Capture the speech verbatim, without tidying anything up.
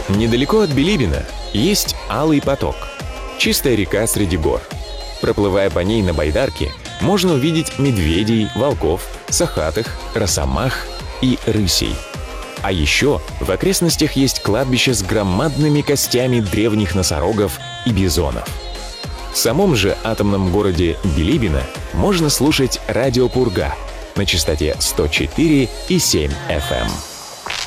Недалеко от Билибина есть Алый поток – чистая река среди гор. Проплывая по ней на байдарке, можно увидеть медведей, волков, сахатых, росомах и рысей. А еще в окрестностях есть кладбище с громадными костями древних носорогов и бизонов. В самом же атомном городе Билибино можно слушать радио «Пурга» на частоте сто четыре и семь эф эм.